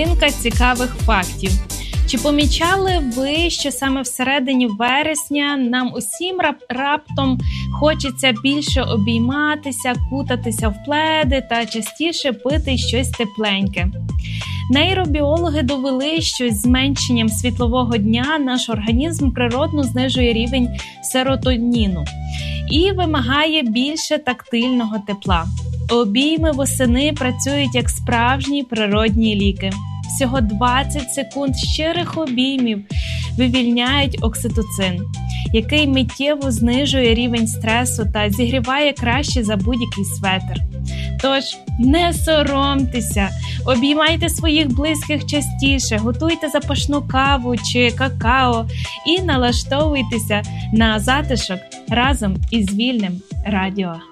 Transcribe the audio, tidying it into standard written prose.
частинка цікавих фактів. Чи помічали ви, що саме всередині вересня нам усім раптом хочеться більше обійматися, кутатися в пледи та частіше пити щось тепленьке? Нейробіологи довели, що з зменшенням світлового дня наш організм природно знижує рівень серотоніну і вимагає більше тактильного тепла. Обійми восени працюють як справжні природні ліки. Всього 20 секунд щирих обіймів вивільняють окситоцин, який миттєво знижує рівень стресу та зігріває краще за будь-який светр. Тож, не соромтеся, обіймайте своїх близьких частіше, готуйте запашну каву чи какао і налаштовуйтеся на затишок разом із Вільним радіо.